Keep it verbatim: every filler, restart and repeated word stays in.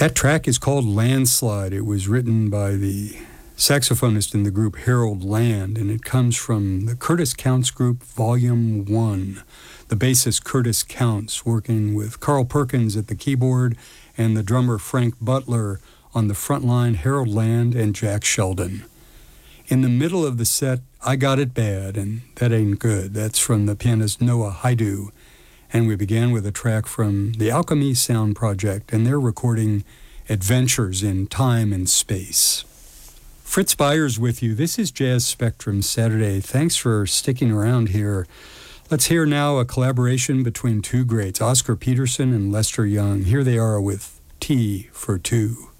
That track is called Landslide. It was written by the saxophonist in the group Harold Land, and it comes from the Curtis Counts Group, Volume one. The bassist Curtis Counts working with Carl Perkins at the keyboard and the drummer Frank Butler on the front line, Harold Land and Jack Sheldon. In the middle of the set, I Got It Bad, and that ain't good. That's from the pianist Noah Haidu. And we began with a track from the Alchemy Sound Project and their recording Adventures in Time and Space. Fritz Byers with you. This is Jazz Spectrum Saturday. Thanks for sticking around here. Let's hear now a collaboration between two greats, Oscar Peterson and Lester Young. Here they are with Tea for Two.